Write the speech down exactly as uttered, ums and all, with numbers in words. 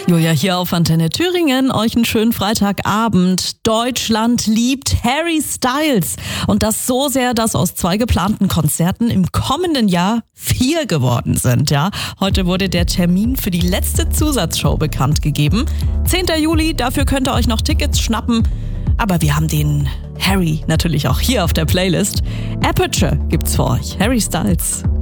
Julia hier auf Antenne Thüringen. Euch einen schönen Freitagabend. Deutschland liebt Harry Styles. Und das so sehr, dass aus zwei geplanten Konzerten im kommenden Jahr vier geworden sind. Ja, heute wurde der Termin für die letzte Zusatzshow bekannt gegeben. zehnten Juli, dafür könnt ihr euch noch Tickets schnappen. Aber wir haben den Harry natürlich auch hier auf der Playlist. Aperture gibt's für euch. Harry Styles.